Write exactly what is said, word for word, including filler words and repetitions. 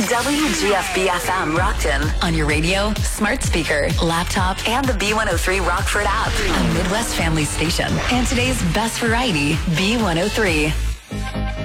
W G F B F M Rockton on your radio, smart speaker, laptop, and the B one oh three Rockford app. A Midwest family station. And today's best variety, B one oh three.